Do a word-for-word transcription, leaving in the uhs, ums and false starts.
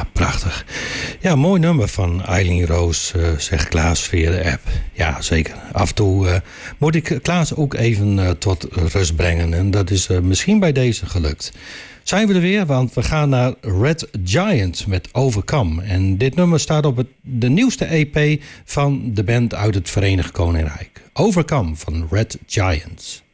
Ja, prachtig. Ja, mooi nummer van Eileen Roos, uh, zegt Klaas via de app. Ja, zeker. Af en toe uh, moet ik Klaas ook even uh, tot rust brengen. En dat is uh, misschien bij deze gelukt. Zijn we er weer, want we gaan naar Red Giant met Overcome. En dit nummer staat op het, de nieuwste E P van de band uit het Verenigd Koninkrijk. Overcome van Red Giant.